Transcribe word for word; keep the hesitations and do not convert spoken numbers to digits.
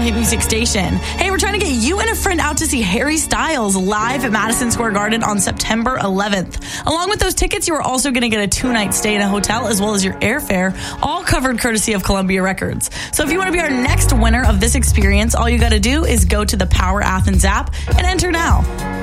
Hit Music Station. Hey, we're trying to get you and a friend out to see Harry Styles live at Madison Square Garden on September eleventh. Along with those tickets, you are also going to get a two-night stay in a hotel as well as your airfare, all covered courtesy of Columbia Records. So if you want to be our next winner of this experience, all you got to do is go to the Power Athens app and enter now.